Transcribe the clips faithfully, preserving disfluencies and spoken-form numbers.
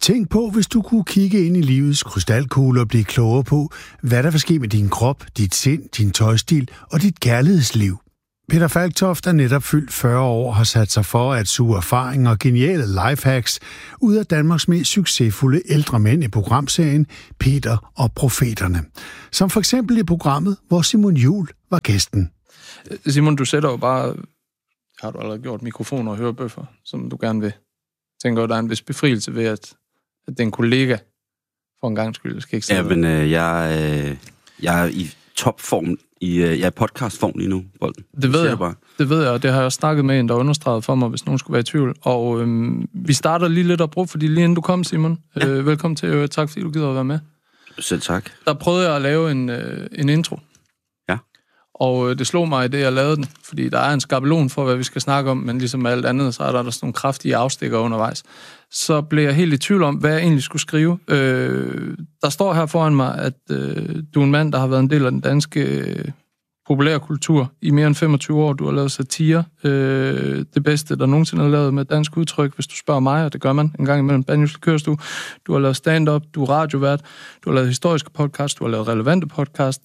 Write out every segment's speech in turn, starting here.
Tænk på, hvis du kunne kigge ind i livets krystalkugle og blive klogere på, hvad der vil ske med din krop, dit sind, din tøjstil og dit kærlighedsliv. Peter Falktoft er netop fyldt fyrre år og har sat sig for at suge erfaring og geniale lifehacks ud af Danmarks mest succesfulde ældre mænd i programserien Peter og Profeterne. Som for eksempel i programmet, hvor Simon Juhl var gæsten. Simon, du sætter jo bare, har du allerede gjort, mikrofoner og hørebøffer, som du gerne vil. Jeg tænker, at der er en vis befrielse ved, at, at den kollega for en gang skyld skal ikke sidde. Ja, men øh, jeg, øh, jeg er i topform, i, øh, jeg er i podcastform lige nu, Bolden. Det ved jeg, jeg det ved jeg, og det har jeg også snakket med en, der understregede for mig, hvis nogen skulle være i tvivl. Og øhm, vi starter lige lidt op, fordi lige inden du kom, Simon, ja. øh, velkommen til, øh, tak fordi du gider at være med. Selv tak. Der prøvede jeg at lave en, øh, en intro. Ja. Og øh, det slog mig i det, jeg lavede den, fordi der er en skabelon for, hvad vi skal snakke om, men ligesom med alt andet, så er der, der sådan nogle kraftige afstikker undervejs. Så blev jeg helt i tvivl om, hvad jeg egentlig skulle skrive. Øh, der står her foran mig, at øh, du er en mand, der har været en del af den danske øh, populærkultur i mere end femogtyve år. Du har lavet satire. Øh, det bedste, der nogensinde har lavet med dansk udtryk, hvis du spørger mig, og det gør man en gang imellem Banjos Likørstue. Du har lavet stand-up, du er radiovært, du har lavet historiske podcast, du har lavet relevante podcast.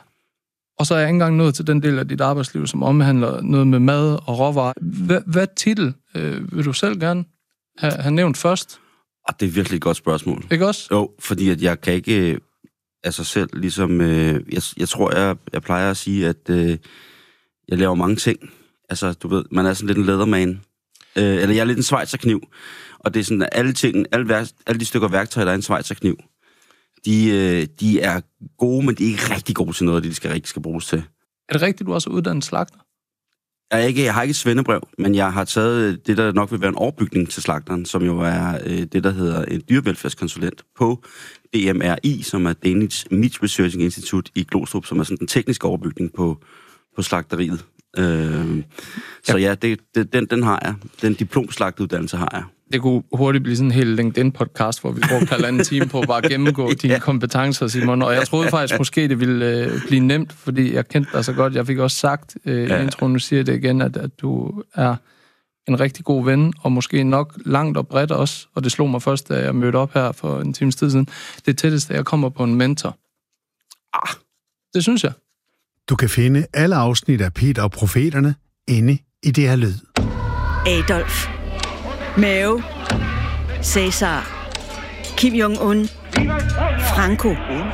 Og så er jeg ikke engang nået til den del af dit arbejdsliv, som omhandler noget med mad og råvarer. Hvad, hvad titel øh, vil du selv gerne have, have nævnt først? Ah, det er virkelig et godt spørgsmål. Ikke også? Jo, fordi at jeg kan ikke af sig selv, ligesom, øh, jeg, jeg tror, jeg, jeg plejer at sige, at øh, jeg laver mange ting. Altså, du ved, man er sådan lidt en lederman. Øh, eller jeg er lidt en schweizerkniv. Og det er sådan, at alle ting, alle, værk, alle de stykker værktøj, der er en schweizerkniv, de, øh, de er gode, men de er ikke rigtig gode til noget, de skal rigtig skal bruges til. Er det rigtigt, du også er uddannet slagter? Jeg, er ikke, jeg har ikke et svendebrev, men jeg har taget det, der nok vil være en overbygning til slagteren, som jo er øh, det, der hedder en dyrevelfærdskonsulent på D M R I, som er Danish Meat Researching Institute i Glostrup, som er sådan den tekniske overbygning på, på slagteriet. Øh, så ja, det, det, den, den har jeg. Den diplomslagteruddannelse har jeg. Det kunne hurtigt blive sådan en hel LinkedIn-podcast, hvor vi brugte halvanden time på bare at gennemgå dine ja. kompetencer, Simon. Og jeg troede faktisk måske, det ville øh, blive nemt, fordi jeg kendte dig så godt. Jeg fik også sagt øh, ja. i introen, nu siger jeg det igen, at, at du er en rigtig god ven, og måske nok langt og bredt også. Og det slog mig først, da jeg mødte op her for en times tid siden. Det tætteste, jeg kommer på en mentor. Ah, det synes jeg. Du kan finde alle afsnit af Peter og Profeterne inde i det her lyd. Adolf. Mao, Cæsar, Kim Jong-un, Franco.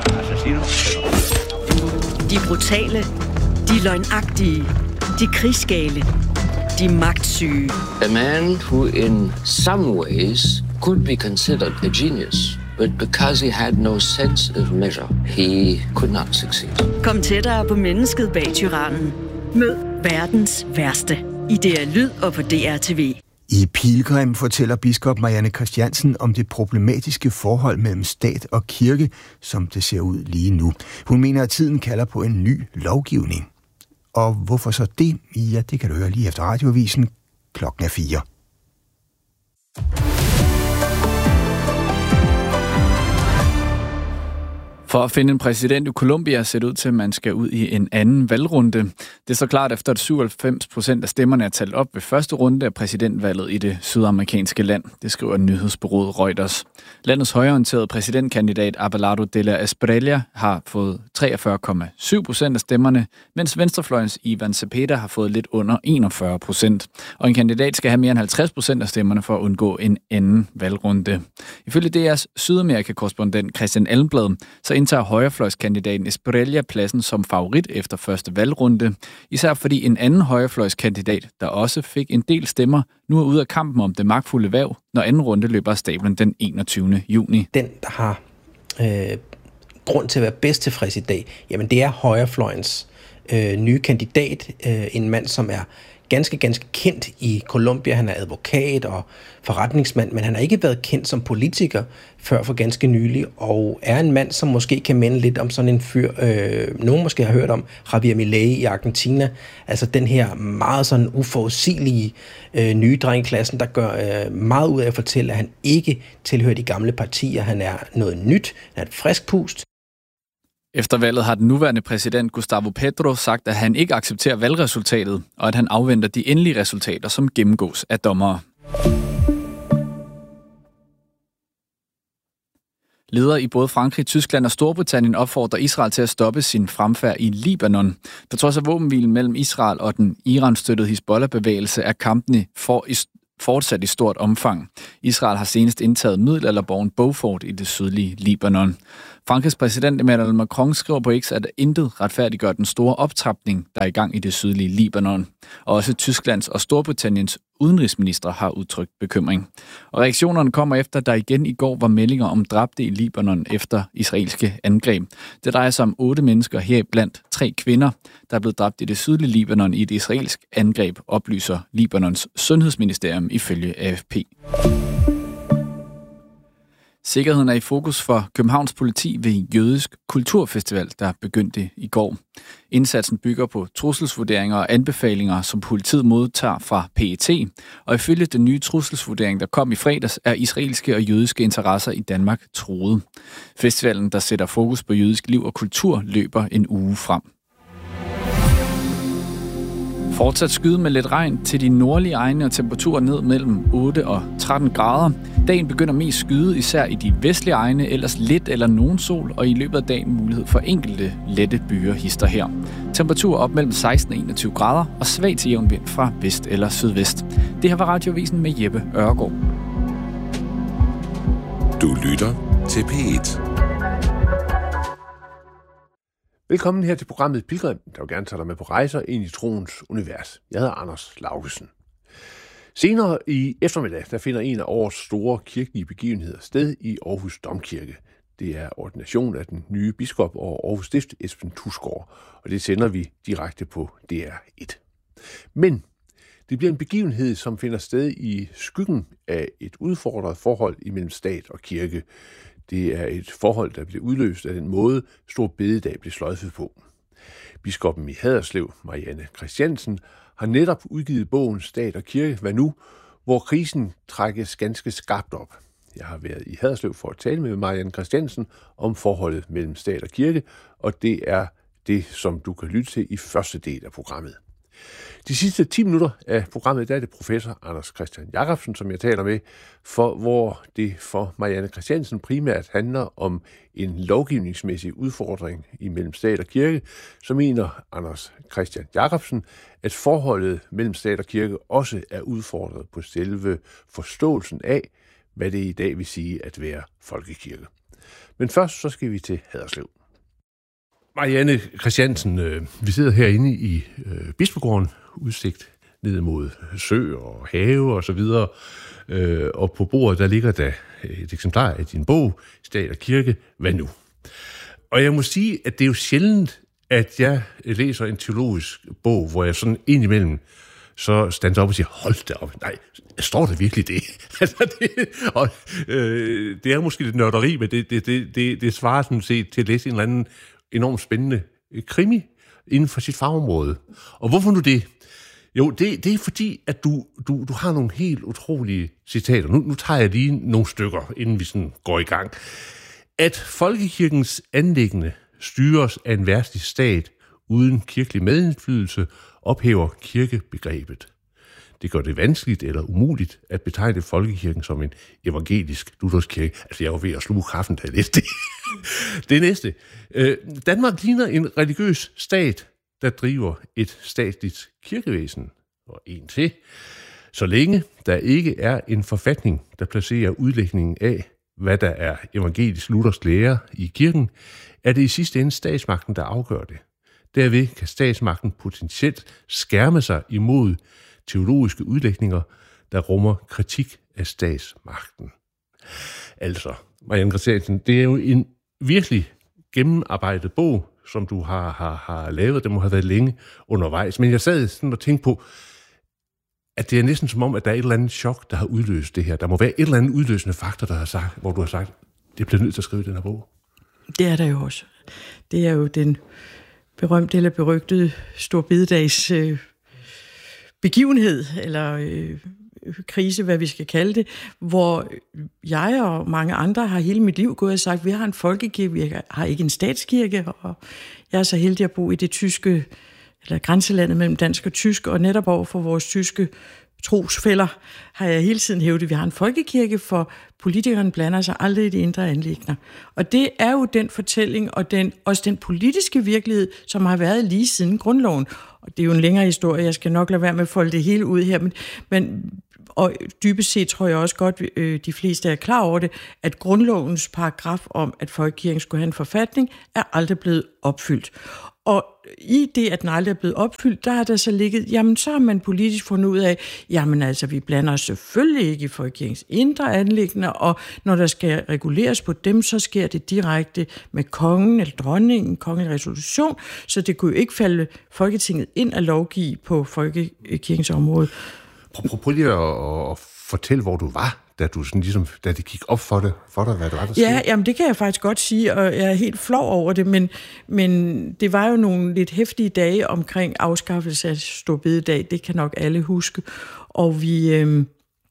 De brutale, de løgnagtige, de krigsgale, de magtsyge. A man who in some ways could be considered a genius, but because he had no sense of measure, he could not succeed. Kom tættere på mennesket bag tyrannen. Mød verdens værste i D R Lyd og på D R T V. I Pilgrim fortæller biskop Marianne Christiansen om det problematiske forhold mellem stat og kirke, som det ser ud lige nu. Hun mener, at tiden kalder på en ny lovgivning. Og hvorfor så det? Ja, det kan du høre lige efter radioavisen. Klokken er fire. For at finde en præsident i Colombia ser det ud til, at man skal ud i en anden valgrunde. Det er så klart efter, at syvoghalvfems procent af stemmerne er talt op ved første runde af præsidentvalget i det sydamerikanske land. Det skriver nyhedsbureauet Reuters. Landets højreorienterede præsidentkandidat Abelardo de la Espriella har fået treogfyrre komma syv procent af stemmerne, mens venstrefløjens Ivan Cepeda har fået lidt under enogfyrre procent. Og en kandidat skal have mere end halvtreds procent af stemmerne for at undgå en anden valgrunde. Ifølge D R's Sydamerika-korrespondent Christian Almblad, så indtager højrefløjskandidaten Espriella pladsen som favorit efter første valgrunde, især fordi en anden højrefløjskandidat, der også fik en del stemmer, nu er ude af kampen om det magtfulde hverv, når anden runde løber af stablen den enogtyvende juni. Den, der har øh, grund til at være bedst tilfreds i dag, jamen det er højrefløjens øh, nye kandidat, øh, en mand, som er ganske, ganske kendt i Colombia. Han er advokat og forretningsmand, men han har ikke været kendt som politiker før for ganske nylig, og er en mand, som måske kan minde lidt om sådan en fyr, øh, nogen måske har hørt om, Javier Milei i Argentina, altså den her meget sådan uforudsigelige øh, nye dreng i klassen, der gør øh, meget ud af at fortælle, at han ikke tilhører de gamle partier. Han er noget nyt, han er et frisk pust. Efter valget har den nuværende præsident Gustavo Petro sagt, at han ikke accepterer valgresultatet, og at han afventer de endelige resultater, som gennemgås af dommere. Ledere i både Frankrig, Tyskland og Storbritannien opfordrer Israel til at stoppe sin fremfærd i Libanon. På trods af våbenhvilen mellem Israel og den Iran-støttede Hizbollah-bevægelse er kampene for i fortsat i stort omfang. Israel har senest indtaget middelalderborgen Beaufort i det sydlige Libanon. Frankrigs præsident Emmanuel Macron skriver på X, at intet retfærdiggør den store optrapning, der er i gang i det sydlige Libanon. Og også Tysklands og Storbritanniens udenrigsminister har udtrykt bekymring. Og reaktionerne kommer efter, at der igen i går var meldinger om dræbte i Libanon efter israelske angreb. Det drejer sig om otte mennesker, heriblandt tre kvinder, der er blevet dræbt i det sydlige Libanon i et israelsk angreb, oplyser Libanons sundhedsministerium ifølge A F P. Sikkerheden er i fokus for Københavns politi ved Jødisk Kulturfestival, der begyndte i går. Indsatsen bygger på trusselsvurderinger og anbefalinger, som politiet modtager fra P E T, og ifølge den nye trusselsvurdering, der kom i fredags, er israelske og jødiske interesser i Danmark truet. Festivalen, der sætter fokus på jødisk liv og kultur, løber en uge frem. Fortsat skyde med lidt regn til de nordlige egne og temperaturer ned mellem otte og tretten grader. Dagen begynder mest skyde, især i de vestlige egne, ellers lidt eller nogen sol, og i løbet af dagen mulighed for enkelte lette byer hister her. Temperaturer op mellem seksten og enogtyve grader og svag til jævn vind fra vest eller sydvest. Det her var Radioavisen med Jeppe Ørgaard. Du lytter til P et. Velkommen her til programmet Pilgrim, der vil gerne tage dig med på rejser ind i troens univers. Jeg hedder Anders Laugesen. Senere i eftermiddag, der finder en af årets store kirkelige begivenheder sted i Aarhus Domkirke. Det er ordination af den nye biskop over Aarhus Stift, Esben Thusgaard, og det sender vi direkte på D R et. Men det bliver en begivenhed, som finder sted i skyggen af et udfordret forhold imellem stat og kirke. Det er et forhold, der blev udløst af den måde, Stor Bededag blev sløjfet på. Biskoppen i Haderslev, Marianne Christiansen, har netop udgivet bogen Stat og Kirke, hvad nu?, hvor krisen trækkes ganske skarpt op. Jeg har været i Haderslev for at tale med Marianne Christiansen om forholdet mellem stat og kirke, og det er det, som du kan lytte til i første del af programmet. De sidste ti minutter af programmet, der er det professor Anders Christian Jacobsen, som jeg taler med, for hvor det for Marianne Christiansen primært handler om en lovgivningsmæssig udfordring imellem stat og kirke, så mener Anders Christian Jacobsen, at forholdet mellem stat og kirke også er udfordret på selve forståelsen af, hvad det i dag vil sige at være folkekirke. Men først så skal vi til Haderslev. Marianne Christiansen, øh, vi sidder herinde i øh, Bispegården, udsigt ned mod sø og have og så videre, øh, og på bordet der ligger der et eksemplar af din bog, Stat og Kirke, hvad nu? Og jeg må sige, at det er jo sjældent, at jeg læser en teologisk bog, hvor jeg sådan indimellem så stands op og siger, hold da op, nej, står der virkelig det? altså det og, øh, det er måske lidt nørderi, men det, det, det, det, det svarer sådan set til at læse en eller anden enormt spændende krimi inden for sit fagområde. Og hvorfor nu det? Jo, det, det er fordi, at du, du, du har nogle helt utrolige citater. Nu, nu tager jeg lige nogle stykker, inden vi sådan går i gang. At folkekirkens anliggende styres af en verdslig stat uden kirkelig medindflydelse, ophæver kirkebegrebet. Det gør det vanskeligt eller umuligt at betegne folkekirken som en evangelisk luthersk kirke. Altså, jeg var ved at sluge kaffen, da jeg læste det. Det næste. Danmark ligner en religiøs stat, der driver et statligt kirkevæsen. Og en til. Så længe der ikke er en forfatning, der placerer udlægningen af, hvad der er evangelisk luthersk lære i kirken, er det i sidste ende statsmagten, der afgør det. Derved kan statsmagten potentielt skærme sig imod teologiske udlægninger, der rummer kritik af statsmagten. Altså, Marianne Christiansen, det er jo en virkelig gennemarbejdet bog, som du har, har, har lavet. Det må have været længe undervejs. Men jeg sad sådan og tænkte på, at det er næsten som om, at der er et eller andet chok, der har udløst det her. Der må være et eller andet udløsende faktor, der har sagt, hvor du har sagt, det bliver nødt til at skrive den her bog. Det er der jo også. Det er jo den berømte eller berygtede Stor Bededags øh, begivenhed, eller øh, krise, hvad vi skal kalde det, hvor jeg og mange andre har hele mit liv gået og sagt, vi har en folkekirke, vi har ikke en statskirke, og jeg er så heldig at bo i det tyske, eller grænselandet mellem dansk og tysk, og netop over for vores tyske trosfælder, har jeg hele tiden hævdet, vi har en folkekirke, for politikerne blander sig aldrig i de indre anliggender. Og det er jo den fortælling, og den, også den politiske virkelighed, som har været lige siden grundloven. Og det er jo en længere historie, jeg skal nok lade være med at folde det hele ud her, men, men og dybest set tror jeg også godt, øh, de fleste er klar over det, at grundlovens paragraf om, at folkekirken skulle have en forfatning, er aldrig blevet opfyldt. Og i det, at den aldrig er blevet opfyldt, der har der så ligget, jamen så har man politisk fundet ud af, jamen altså, vi blander os selvfølgelig ikke i folkekirkens indre anliggender, og når der skal reguleres på dem, så sker det direkte med kongen eller dronningen, kongen resolution, så det kunne jo ikke falde Folketinget ind at lovgive på folkekirkens område. Prøv, prøv lige at, at fortælle, hvor du var, da, du sådan ligesom, da det gik op for, det, for dig, hvad det var, der skete. Ja, jamen det kan jeg faktisk godt sige, og jeg er helt flov over det, men, men det var jo nogle lidt heftige dage omkring afskaffelse af store bededag, det kan nok alle huske, og vi... Øh,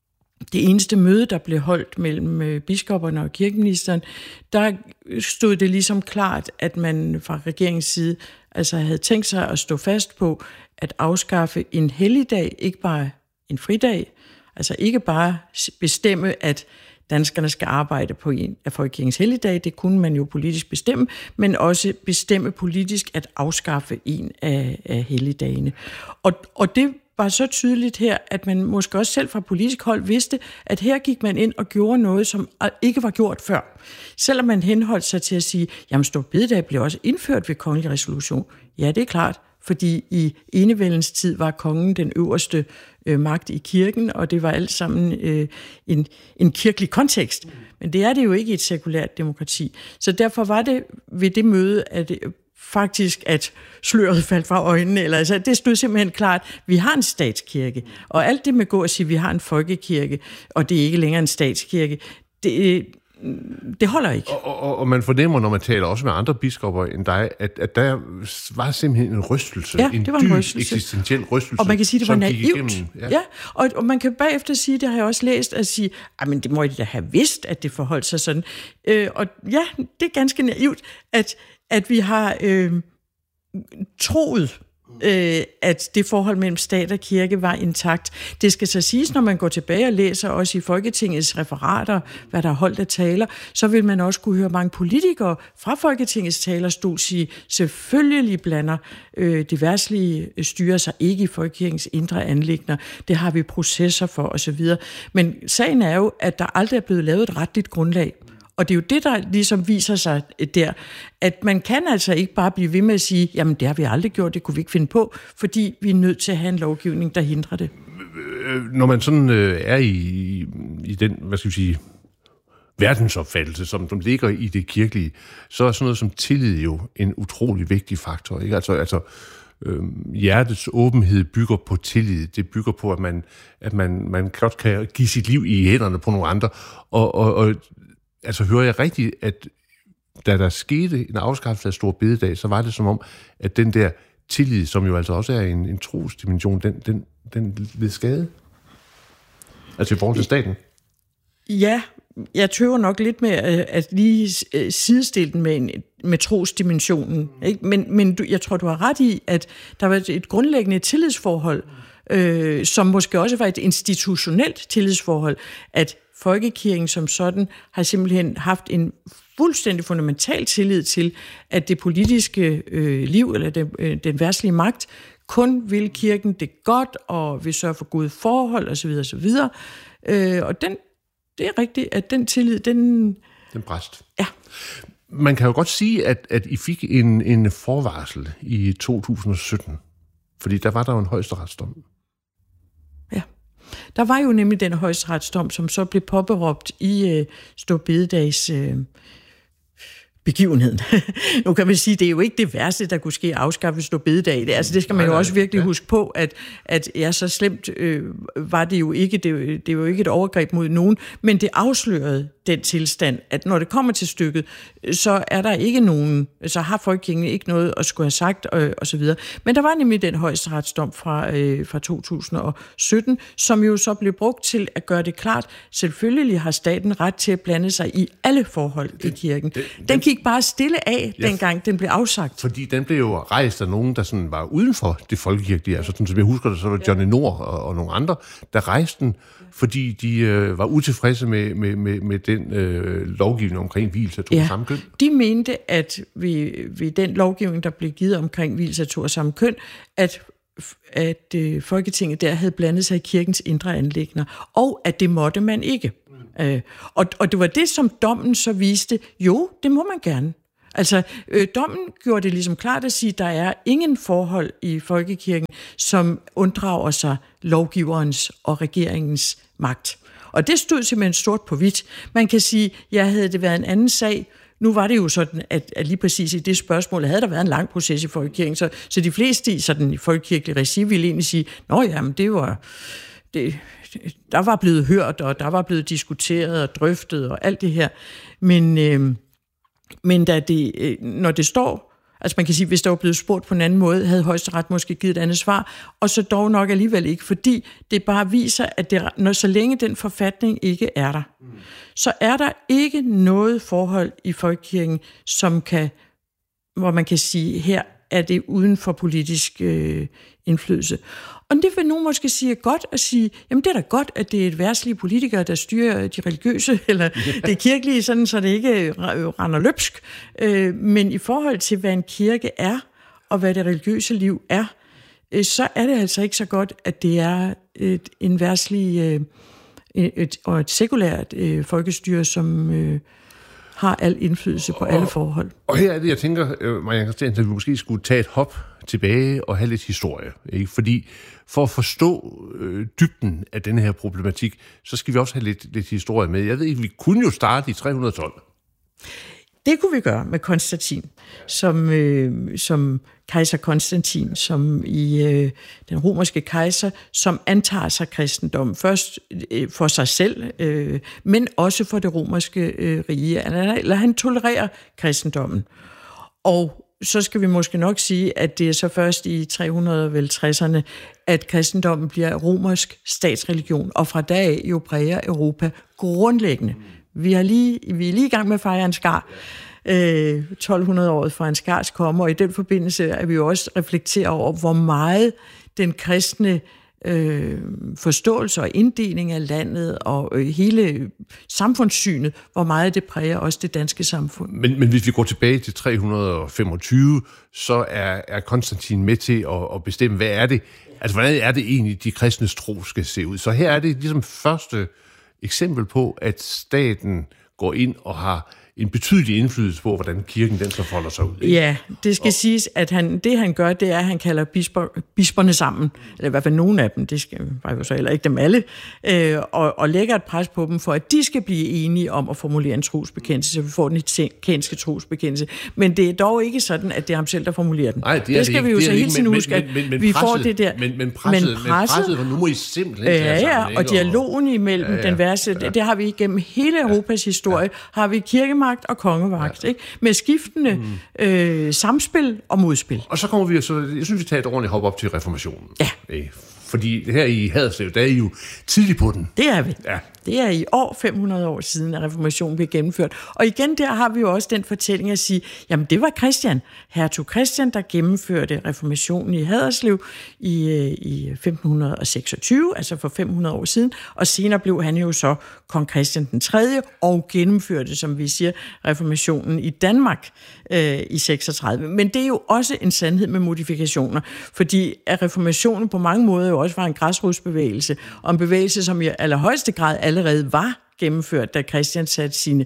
det eneste møde, der blev holdt mellem øh, biskopperne og kirkeministeren, der stod det ligesom klart, at man fra regeringens side altså havde tænkt sig at stå fast på at afskaffe en helligdag, ikke bare en fridag, altså ikke bare bestemme, at danskerne skal arbejde på en af folkekirkens helligdage, det kunne man jo politisk bestemme, men også bestemme politisk at afskaffe en af, af helligdagene. Og, og det var så tydeligt her, at man måske også selv fra politisk hold vidste, at her gik man ind og gjorde noget, som ikke var gjort før. Selvom man henholdt sig til at sige, jamen store bededag blev også indført ved kongelig resolution. Ja, det er klart, fordi i enevældens tid var kongen den øverste øh, magt i kirken, og det var alt sammen øh, en, en kirkelig kontekst. Men det er det jo ikke i et sekulært demokrati. Så derfor var det ved det møde, at det, faktisk, at sløret faldt fra øjnene. Eller, altså, det stod simpelthen klart, at vi har en statskirke. Og alt det med at gå og sige, at vi har en folkekirke, og det er ikke længere en statskirke, det, det holder ikke. Og, og, og man fornemmer, når man taler også med andre biskopper end dig, at, at der var simpelthen en rystelse. Ja, en det var en dyb rystelse. Eksistentiel rystelse. Og man kan sige, det var naivt. Ja, ja og, og man kan bagefter sige, det har jeg også læst, at sige, men det må I da have vidst, at det forholdt sig sådan. Øh, og ja, det er ganske naivt, at at vi har øh, troet, øh, at det forhold mellem stat og kirke var intakt. Det skal så siges, når man går tilbage og læser også i Folketingets referater, hvad der er holdt af taler, så vil man også kunne høre mange politikere fra Folketingets talerstol sige, selvfølgelig blander øh, det verdslige styre sig ikke i folkekirkens indre anliggender. Det har vi processer for osv. Men sagen er jo, at der aldrig er blevet lavet et retligt grundlag. Og det er jo det, der ligesom viser sig der, at man kan altså ikke bare blive ved med at sige, jamen det har vi aldrig gjort, det kunne vi ikke finde på, fordi vi er nødt til at have en lovgivning, der hindrer det. Når man sådan øh, er i, i den, hvad skal vi sige, verdensopfattelse, som, som ligger i det kirkelige, så er sådan noget som tillid jo en utrolig vigtig faktor. Ikke? Altså, altså øh, hjertets åbenhed bygger på tillid. Det bygger på, at man, at man, man godt kan give sit liv i hænderne på nogle andre, og, og, og altså hører jeg rigtigt, at da der skete en afskaffelse af store bededag, så var det som om, at den der tillid, som jo altså også er en, en trosdimension, den, den, den led skade? Altså i forhold til staten? Ja, jeg tøver nok lidt med at lige sidestille den med, en, med trosdimensionen. Ikke? Men, men du, jeg tror, du har ret i, at der var et grundlæggende tillidsforhold, øh, som måske også var et institutionelt tillidsforhold, at folkekirken som sådan har simpelthen haft en fuldstændig fundamental tillid til, at det politiske øh, liv, eller den, øh, den verdslige magt, kun vil kirken det godt, og vil sørge for gode forhold, osv. osv. Øh, og den, det er rigtigt, at den tillid, den... Den bræst. Ja. Man kan jo godt sige, at, at I fik en, en forvarsel i to tusind og sytten, fordi der var der jo en højesteretsdom. Ja. Der var jo nemlig den højesteretsdom, som så blev påberåbt i øh, Store Bededags øh, begivenheden. Nu kan man sige, det er jo ikke det værste, der kunne ske afskaffe Store Bededag. Det, altså, det skal man jo også virkelig ja. huske på, at, at ja, så slemt øh, var det jo ikke. Det, det var jo ikke et overgreb mod nogen, men det afslørede den tilstand, at når det kommer til stykket, så er der ikke nogen, så har folkekirken ikke noget at skulle have sagt, og, og så videre. Men der var nemlig den højesteretsdom fra, øh, fra to tusind og sytten, som jo så blev brugt til at gøre det klart, selvfølgelig har staten ret til at blande sig i alle forhold det, i kirken. Det, den, den gik bare stille af, ja, dengang den blev afsagt. Fordi den blev jo rejst af nogen, der sådan var uden for det folkekirkelige. Altså, som jeg husker det, så var det Johnny Nord og, og nogle andre, der rejste den, fordi de øh, var utilfredse med, med, med, med den øh, lovgivning omkring hvilelse af to ja, og samme køn. De mente, at ved, ved den lovgivning, der blev givet omkring hvilelse af to og samme køn, at, at øh, Folketinget der havde blandet sig i kirkens indre anliggender, og at det måtte man ikke. Mm. Øh, og, og det var det, som dommen så viste, jo, det må man gerne. Altså, øh, dommen gjorde det ligesom klart at sige, at der er ingen forhold i folkekirken, som unddrager sig lovgiverens og regeringens magt. Og det stod simpelthen sort på hvidt. Man kan sige, ja, havde det været en anden sag. Nu var det jo sådan, at, at lige præcis i det spørgsmål havde der været en lang proces i folkekirken, så, så de fleste i, sådan, i folkekirkelig regi ville egentlig sige, nå ja, men det var... Det, der var blevet hørt, og der var blevet diskuteret og drøftet og alt det her. Men... Øh, Men da det, når det står, altså man kan sige, hvis der var blevet spurgt på en anden måde, havde Højesteret måske givet et andet svar, og så dog nok alligevel ikke, fordi det bare viser, at det, når så længe den forfatning ikke er der, mm. så er der ikke noget forhold i folkekirken, som kan, hvor man kan sige, her er det uden for politisk øh, indflydelse. Og det vil nogen måske sige godt at sige, jamen det er da godt, at det er et værtslige politikere, der styrer de religiøse, eller yeah. det kirkelige, sådan så det ikke render løbsk. Men i forhold til, hvad en kirke er, og hvad det religiøse liv er, så er det altså ikke så godt, at det er et, en værtslig et, og et sekulært folkestyre, som har al indflydelse på alle forhold. Og her er det, jeg tænker, Marianne Christiansen, at vi måske skulle tage et hop tilbage og have lidt historie. Ikke? Fordi for at forstå øh, dybden af denne her problematik, så skal vi også have lidt, lidt historie med. Jeg ved ikke, vi kunne jo starte i tre hundrede og tolv. Det kunne vi gøre med Konstantin, som, øh, som kejser Konstantin, som i øh, den romerske kejser, som antager sig kristendom. Først øh, for sig selv, øh, men også for det romerske øh, rige. Eller han tolererer kristendommen. Og så skal vi måske nok sige, at det er så først i tre hundrede og tresserne, at kristendommen bliver romersk statsreligion, og fra dag af jo præger Europa grundlæggende. Vi, har lige, vi er lige i gang med at fejre Ansgar, øh, tolv hundrede-året for Ansgars komme, og i den forbindelse er vi jo også reflektere over, hvor meget den kristne øh, forståelse og inddeling af landet og øh, hele samfundssynet, hvor meget det præger også det danske samfund. Men, men hvis vi går tilbage til tre hundrede og femogtyve, så er, er Konstantin med til at, at bestemme, hvad er det, altså hvordan er det egentlig, de kristnes tro skal se ud. Så her er det ligesom første eksempel på, at staten går ind og har en betydelig indflydelse på, hvordan kirken den så folder sig ud. Ikke? Ja, det skal og... siges, at han, det han gør, det er, at han kalder bisper, bisperne sammen, eller i hvert fald nogle af dem, det skal, var jo så heller ikke dem alle, øh, og, og lægger et pres på dem, for at de skal blive enige om at formulere en trosbekendelse, så vi får den italienske trosbekendelse. Men det er dog ikke sådan, at det er ham selv, der formulerer den. Nej, det, er det skal det vi jo det så hele tiden huske, at men, men, vi presset, får det der. Men, men presset, men presset, men presset nu må I simpelthen ja, ja, sammen, og dialogen imellem ja, ja, den værste, ja. det, det har vi igennem hele Europas historie, ja. har vi kirkemagt og kongevagt. Ja. Ikke? Med skiftende mm. øh, samspil og modspil. Og så kommer vi så, jeg synes, vi tager et ordentligt hop op til reformationen. Ja. Øh, fordi her i Haderslev, der er I jo tidligt på den. Det er vi. Ja. Det er i år, fem hundrede år siden, at reformationen blev gennemført. Og igen der har vi jo også den fortælling at sige, jamen det var Christian, hertug Christian, der gennemførte reformationen i Haderslev i, i femten seksogtyve, altså for fem hundrede år siden. Og senere blev han jo så kong Christian den tredje og gennemførte, som vi siger, reformationen i Danmark øh, i seksogtredive. Men det er jo også en sandhed med modifikationer, fordi at reformationen på mange måder jo også var en græsrodsbevægelse, og en bevægelse, som i allerhøjeste grad allerede var gennemført, da Christian satte sine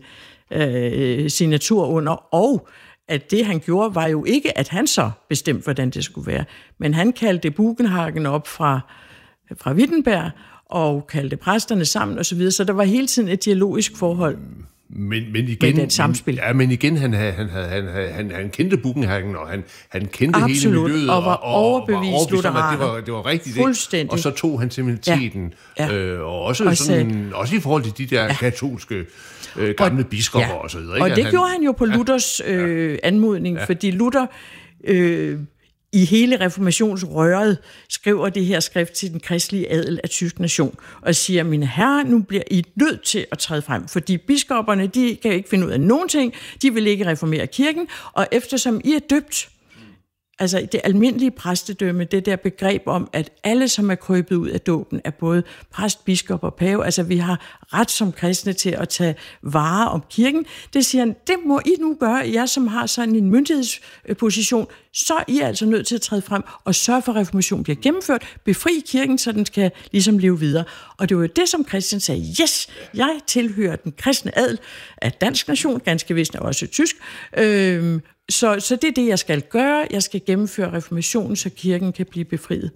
øh, signatur under, og at det, han gjorde, var jo ikke, at han så bestemte, hvordan det skulle være, men han kaldte Bugenhagen op fra, fra Wittenberg, og kaldte præsterne sammen osv., så der var hele tiden et dialogisk forhold. Men, men igen, med et samspil. Ja, men igen, han, han, han, han, han, han kendte Buchenhagen, og han, han kendte Absolut, hele miljøet. og var overbevist lutheraner. Det var, det var rigtigt. Fuldstændig. Og så tog han simpelthen ja. teten. Ja. Øh, og også, og sådan, også i forhold til de der ja. katolske øh, gamle og, biskopper ja. og så videre. Ikke? Og det han, gjorde han jo på Luthers øh, ja. anmodning, ja. fordi Luther... Øh, i hele reformationsrøret skriver det her skrift til den kristelige adel af tysk nation, og siger, mine herrer, nu bliver I nødt til at træde frem, fordi biskopperne, de kan ikke finde ud af nogen ting, de vil ikke reformere kirken, og eftersom I er døbt, altså det almindelige præstedømme, det der begreb om, at alle, som er krøbet ud af dåben, er både præst, biskop og pave, altså vi har ret som kristne til at tage vare om kirken, det siger han, det må I nu gøre, jer som har sådan en myndighedsposition, så er I altså nødt til at træde frem og sørge for, at reformationen bliver gennemført, befri kirken, så den skal ligesom leve videre. Og det var jo det, som Christian sagde, yes, jeg tilhører den kristne adel af dansk nation, ganske vist også tysk, øh, Så, så det er det, jeg skal gøre. Jeg skal gennemføre reformationen, så kirken kan blive befriet.